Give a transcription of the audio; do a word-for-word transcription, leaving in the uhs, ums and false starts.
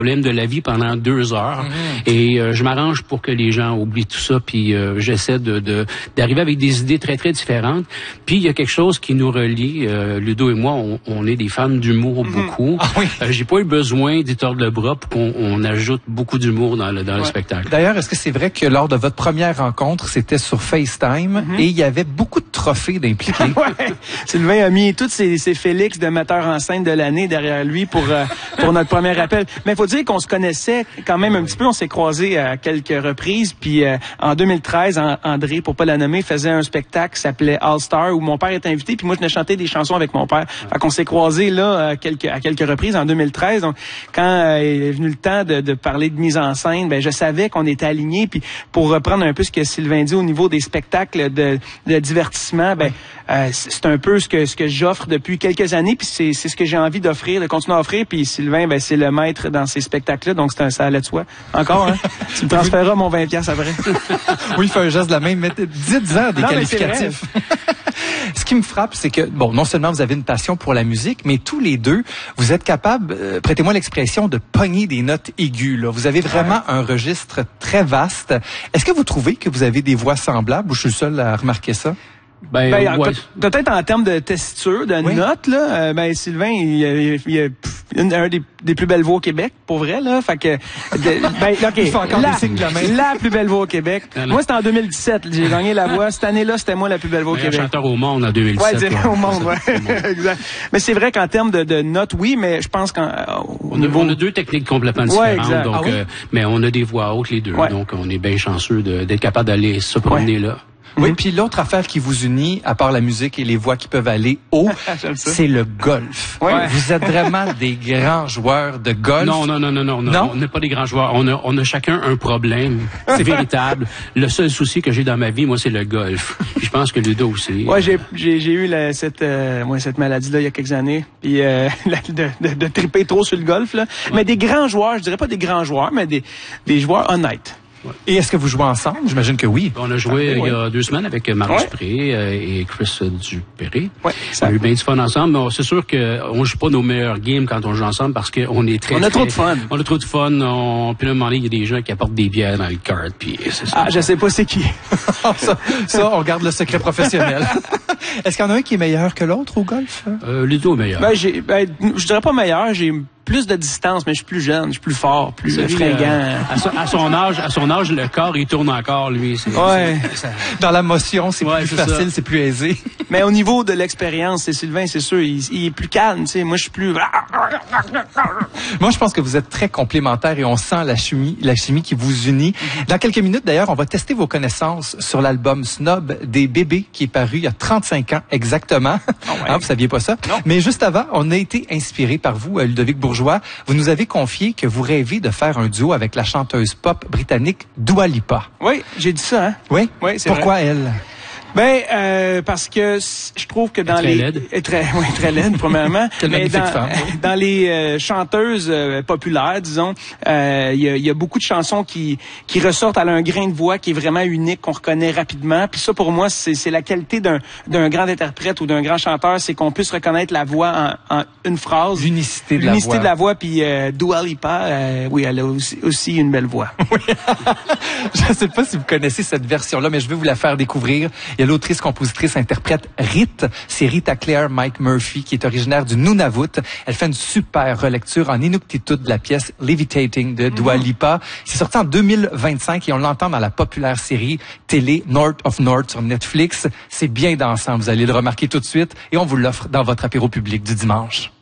problème de la vie pendant deux heures mmh. et euh, je m'arrange pour que les gens oublient tout ça, puis euh, j'essaie de, de d'arriver avec des idées très très différentes. Puis il y a quelque chose qui nous relie, euh, Ludo et moi, on, on est des fans d'humour mmh. beaucoup. Ah, oui. euh, j'ai pas eu besoin d'y tordre le bras pour qu'on on ajoute beaucoup d'humour dans le dans ouais. le spectacle. D'ailleurs, est-ce que c'est vrai que lors de votre première rencontre, c'était sur FaceTime mmh. et il y avait beaucoup de trophées d'impliqués? Ouais. Sylvain a mis tous ses, ses Félix de metteur en scène de l'année derrière lui pour euh, pour notre premier appel. Mais il faut dire qu'on se connaissait quand même un petit peu. On s'est croisés à quelques reprises. Puis euh, en deux mille treize, en, André, pour pas la nommer, faisait un spectacle qui s'appelait All Star où mon père était invité. Puis moi, je venais chanter des chansons avec mon père. Fait qu'on s'est croisés là à quelques, à quelques reprises en deux mille treize. Donc quand euh, est venu le temps de, de parler de mise en scène, ben je savais qu'on était alignés. Puis pour reprendre un peu ce que Sylvain dit au niveau des spectacles de, de divertissement, ben euh, c'est un peu ce que ce que j'offre depuis quelques années. Puis c'est c'est ce que j'ai envie d'offrir, de continuer à offrir. Puis Sylvain, ben c'est le maître dans ces spectacles-là, donc c'est un, ça allait de soi. Encore, hein? Tu me transféreras mon vingt piastres après. Oui, il fait un geste de la main, mais dites-en des non, qualificatifs. Ce qui me frappe, c'est que, bon, non seulement vous avez une passion pour la musique, mais tous les deux, vous êtes capables, euh, prêtez-moi l'expression, de pogner des notes aiguës, là. Vous avez vraiment ouais. un registre très vaste. Est-ce que vous trouvez que vous avez des voix semblables ou je suis le seul à remarquer ça? Ben, ben ouais. Peut-être en termes de tessiture, de oui. notes, là, euh, ben Sylvain, il, il, il a une, un des, des plus belles voix au Québec, pour vrai, là. Fait que, de, ben, ok, il fait encore la, des signes de la main. La plus belle voix au Québec. Non, non. Moi, c'était en deux mille dix-sept. J'ai gagné la voix. Cette année-là, c'était moi la plus belle voix au Québec. Chanteur au monde en deux mille dix-sept. Ouais, ouais. au monde, ouais. Exact. Mais c'est vrai qu'en termes de, de notes, oui, mais je pense qu'en on, niveau... on a deux techniques complètement différentes. Ouais, exact. Donc, ah, oui? euh, mais on a des voix hautes les deux. Ouais. Donc, on est bien chanceux de, d'être capable d'aller se promener ouais. là. Oui, mm-hmm. puis l'autre affaire qui vous unit, à part la musique et les voix qui peuvent aller haut, c'est le golf. Ouais. Vous êtes vraiment des grands joueurs de golf. Non, non, non, non, non, non. On n'est pas des grands joueurs. On a, on a chacun un problème. C'est véritable. Le seul souci que j'ai dans ma vie, moi, c'est le golf. Puis je pense que Ludo aussi. Ouais, j'ai, j'ai, j'ai eu la, cette, euh, moi, cette maladie-là il y a quelques années. Puis euh, de, de, de triper trop sur le golf, là. Ouais. Mais des grands joueurs, je dirais pas des grands joueurs, mais des, des joueurs honnêtes. Ouais. Et est-ce que vous jouez ensemble? J'imagine que oui. On a joué ah, il y a oui. deux semaines avec Marc ouais. Dupré euh, et Chris Dupéré. Ouais, on a eu bien du fun ensemble, mais c'est sûr qu'on joue pas nos meilleurs games quand on joue ensemble parce qu'on est très... On a très, trop de fun. On a trop de fun. On, puis à un moment donné, il y a des gens qui apportent des bières dans le kart. Puis c'est ça. Ah, je sais pas c'est qui. ça, ça, on garde le secret professionnel. Est-ce qu'il y en a un qui est meilleur que l'autre au golf? Euh, Ludo est meilleur. Ben, j'ai, ben, je dirais pas meilleur, j'ai plus de distance, mais je suis plus jeune, je suis plus fort, plus lui, fringant. Euh, à, son, à son âge, à son âge, le corps il tourne encore, lui. C'est, ouais. C'est, ça... Dans la motion, c'est ouais, plus c'est facile, ça. C'est plus aisé. Mais au niveau de l'expérience, c'est Sylvain, c'est sûr, il, il est plus calme, tu sais. Moi, je suis plus. Moi, je pense que vous êtes très complémentaires et on sent la chimie, la chimie qui vous unit. Mm-hmm. Dans quelques minutes, d'ailleurs, on va tester vos connaissances sur l'album Snob des bébés qui est paru il y a trente-cinq ans exactement. Oh ouais. Hein, vous saviez pas ça? Non. Mais juste avant, on a été inspiré par vous, Ludovic Bourgeois. Vous nous avez confié que vous rêvez de faire un duo avec la chanteuse pop britannique Dua Lipa. Oui, j'ai dit ça, hein? Oui? Oui, c'est Pourquoi vrai. Elle? Ben euh, parce que je trouve que dans très les laide. très oui, très laide premièrement. Quelle mais magnifique dans, femme. Dans les euh, chanteuses euh, populaires, disons, il euh, y, a, y a beaucoup de chansons qui qui ressortent. Elle a un grain de voix qui est vraiment unique, qu'on reconnaît rapidement. Puis ça, pour moi, c'est c'est la qualité d'un d'un grand interprète ou d'un grand chanteur, c'est qu'on puisse reconnaître la voix en, en une phrase. L'unicité de L'unicité la voix. de la voix. Puis euh, Dua Lipa, euh, oui, elle a aussi, aussi une belle voix. Oui. Je ne sais pas si vous connaissez cette version-là, mais je vais vous la faire découvrir. Il y a l'autrice compositrice interprète Rita, c'est Rita Claire Mike Murphy, qui est originaire du Nunavut. Elle fait une super relecture en inuktitut de la pièce Levitating de Dua Lipa. C'est sorti en deux mille vingt-cinq et on l'entend dans la populaire série télé North of North sur Netflix. C'est bien dansant, vous allez le remarquer tout de suite et on vous l'offre dans votre apéro public du dimanche.